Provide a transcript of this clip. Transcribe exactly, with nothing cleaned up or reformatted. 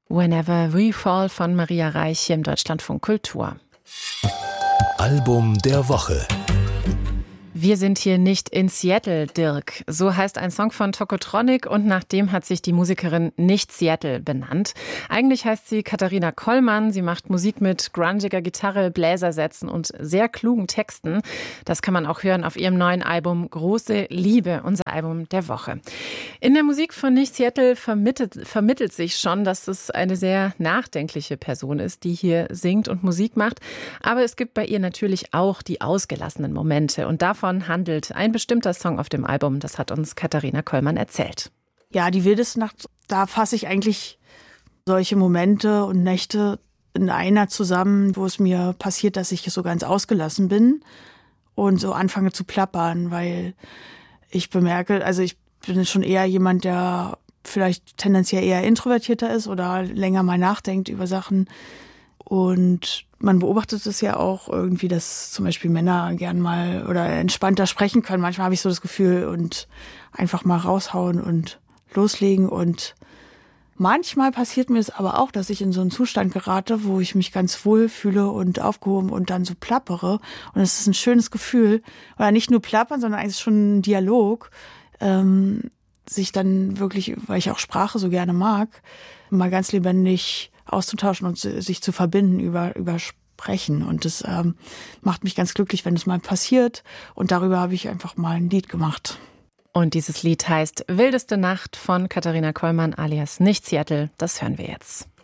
Whenever We Fall von Maria Reich hier im Deutschlandfunk Kultur. Album der Woche. Wir sind hier nicht in Seattle, Dirk. So heißt ein Song von Tokotronic und nach dem hat sich die Musikerin Nicht Seattle benannt. Eigentlich heißt sie Katharina Kollmann. Sie macht Musik mit grungiger Gitarre, Bläsersätzen und sehr klugen Texten. Das kann man auch hören auf ihrem neuen Album Große Liebe, unser Album der Woche. In der Musik von Nicht Seattle vermittelt, vermittelt sich schon, dass es eine sehr nachdenkliche Person ist, die hier singt und Musik macht. Aber es gibt bei ihr natürlich auch die ausgelassenen Momente und davon handelt ein bestimmter Song auf dem Album. Das hat uns Katharina Kollmann erzählt. Ja, die wildeste Nacht, da fasse ich eigentlich solche Momente und Nächte in einer zusammen, wo es mir passiert, dass ich so ganz ausgelassen bin und so anfange zu plappern, weil ich bemerke, also ich bin schon eher jemand, der vielleicht tendenziell eher introvertierter ist oder länger mal nachdenkt über Sachen. Und man beobachtet es ja auch irgendwie, dass zum Beispiel Männer gern mal oder entspannter sprechen können. Manchmal habe ich so das Gefühl und einfach mal raushauen und loslegen. Und manchmal passiert mir es aber auch, dass ich in so einen Zustand gerate, wo ich mich ganz wohl fühle und aufgehoben und dann so plappere. Und es ist ein schönes Gefühl. Oder nicht nur plappern, sondern eigentlich schon ein Dialog. Ähm, sich dann wirklich, weil ich auch Sprache so gerne mag, mal ganz lebendig auszutauschen und sich zu verbinden über, über Sprechen. Und das ähm, macht mich ganz glücklich, wenn das mal passiert. Und darüber habe ich einfach mal ein Lied gemacht. Und dieses Lied heißt Wildeste Nacht von Katharina Kollmann alias Nicht Seattle. Das hören wir jetzt.